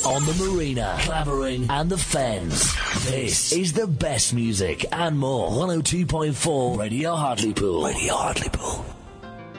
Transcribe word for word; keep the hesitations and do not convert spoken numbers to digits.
on the Marina, Clavering and the Fens. This is the best music and more. one oh two point four Radio Hartlepool. Radio Hartlepool.